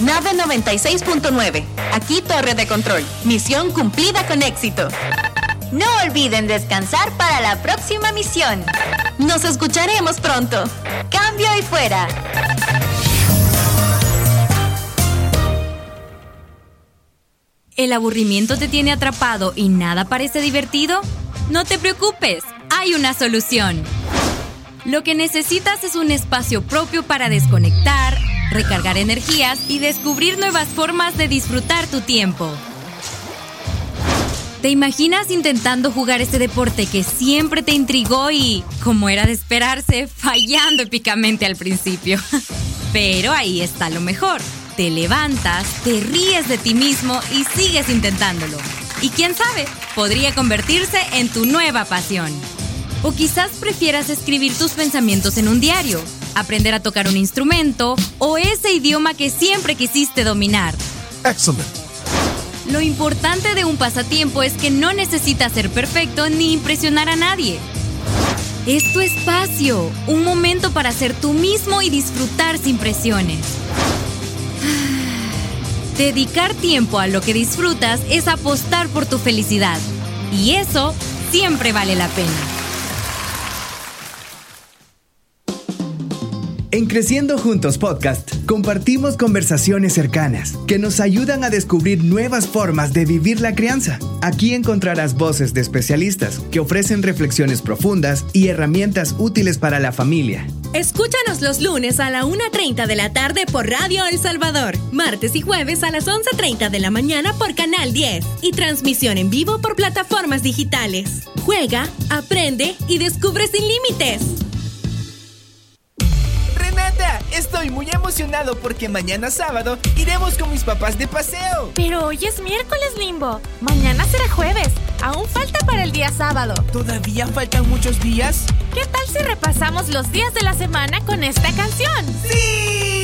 Nave 96.9. Aquí Torre de Control. Misión cumplida con éxito. No olviden descansar para la próxima misión. Nos escucharemos pronto. Cambio y fuera. ¿El aburrimiento te tiene atrapado y nada parece divertido? No te preocupes, hay una solución. Lo que necesitas es un espacio propio para desconectar, recargar energías y descubrir nuevas formas de disfrutar tu tiempo. ¿Te imaginas intentando jugar ese deporte que siempre te intrigó y, como era de esperarse, fallando épicamente al principio? Pero ahí está lo mejor. Te levantas, te ríes de ti mismo y sigues intentándolo. Y quién sabe, podría convertirse en tu nueva pasión. O quizás prefieras escribir tus pensamientos en un diario, aprender a tocar un instrumento o ese idioma que siempre quisiste dominar. Excelente. Lo importante de un pasatiempo es que no necesitas ser perfecto ni impresionar a nadie. Es tu espacio, un momento para ser tú mismo y disfrutar sin presiones. Dedicar tiempo a lo que disfrutas es apostar por tu felicidad. Y eso siempre vale la pena. En Creciendo Juntos Podcast, compartimos conversaciones cercanas que nos ayudan a descubrir nuevas formas de vivir la crianza. Aquí encontrarás voces de especialistas que ofrecen reflexiones profundas y herramientas útiles para la familia. Escúchanos los lunes a la 1:30 de la tarde por Radio El Salvador, martes y jueves a las 11:30 de la mañana por Canal 10 y transmisión en vivo por plataformas digitales. Juega, aprende y descubre sin límites. Renata, estoy muy emocionado porque mañana sábado iremos con mis papás de paseo. Pero hoy es miércoles, Limbo. Mañana será jueves. Aún falta para el día sábado. ¿Todavía faltan muchos días? ¿Qué tal si repasamos los días de la semana con esta canción? ¡Sí!